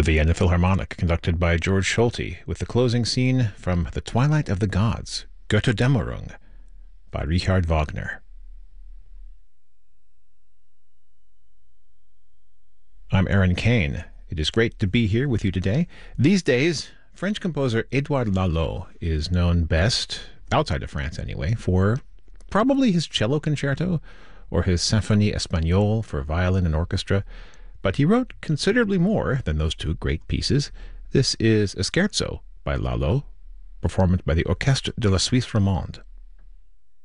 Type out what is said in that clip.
Vienna Philharmonic, conducted by George Solti, with the closing scene from The Twilight of the Gods, Götterdämmerung, by Richard Wagner. I'm Aaron Kane. It is great to be here with you today. These days, French composer Édouard Lalo is known best, outside of France anyway, for probably his cello concerto or his Symphonie Espagnole for violin and orchestra. But he wrote considerably more than those two great pieces. This is a scherzo by Lalo, performed by the Orchestre de la Suisse Romande.